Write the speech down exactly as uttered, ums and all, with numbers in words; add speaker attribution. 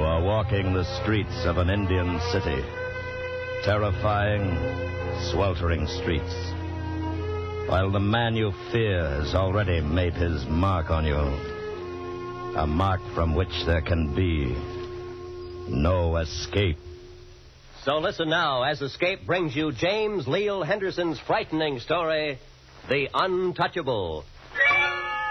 Speaker 1: are walking the streets of an Indian city. Terrifying, sweltering streets. While the man you fear has already made his mark on you. A mark from which there can be no escape.
Speaker 2: So listen now as Escape brings you James Leal Henderson's frightening story, The Untouchable.